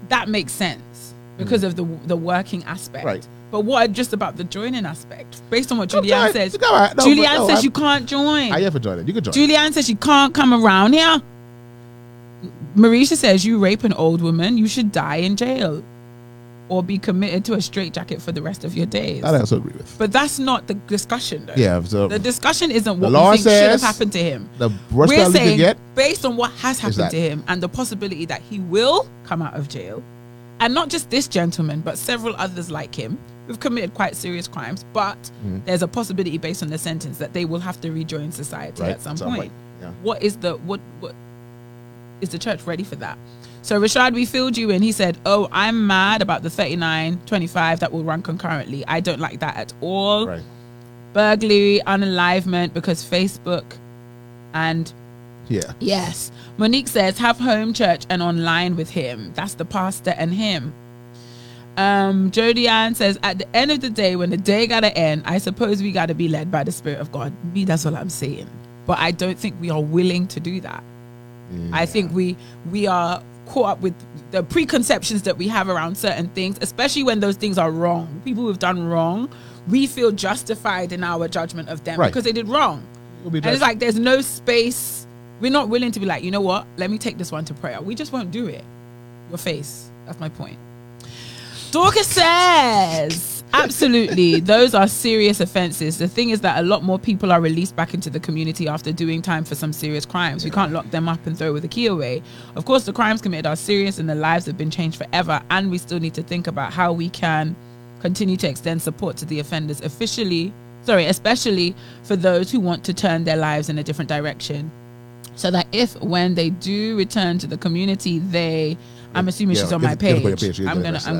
that makes sense because of the working aspect. Right. But what just about the joining aspect? Based on what Julianne join. says, You go right. No, Julianne says I'm- you can't join. I ever join it. You can join. Julianne says you can't come around here. Marisha says you rape an old woman, you should die in jail or be committed to a straitjacket for the rest of your days. That I also agree with. But that's not the discussion, though. Yeah. So The discussion isn't what law we think should have says happened to him. the worst We're penalty you saying, can get. based on what has happened that. to him and the possibility that he will come out of jail, and not just this gentleman, but several others like him who've committed quite serious crimes, but there's a possibility based on the sentence that they will have to rejoin society Right, at some at some point. point, yeah. What is the church ready for that? So Rashad, we filled you in. He said, "Oh, I'm mad about the 39-25 that will run concurrently. I don't like that at all. Right. Burglary, unalivement because Facebook and." Yeah. Yes. Monique says, have home church and online with him. That's the pastor and him. Jody Ann says, at the end of the day, when the day gotta end, I suppose we gotta be led by the Spirit of God. Me, that's what I'm saying. But I don't think we are willing to do that. Yeah. I think we are caught up with the preconceptions that we have around certain things, especially when those things are wrong. People who've done wrong, we feel justified in our judgment of them Right. because they did wrong. You'll be And it's judged. like there's no space. We're not willing to be like, you know what? Let me take this one to prayer. We just won't do it. Your face. That's my point. Dorcas says, absolutely. Those are serious offenses. The thing is that a lot more people are released back into the community after doing time for some serious crimes. We can't lock them up and throw with the key away. Of course, the crimes committed are serious and the lives have been changed forever. And we still need to think about how we can continue to extend support to the offenders especially for those who want to turn their lives in a different direction. So that when they do return to the community, I'm assuming Yeah, she's on my it's- it's on your page. page. You're I'm gonna gonna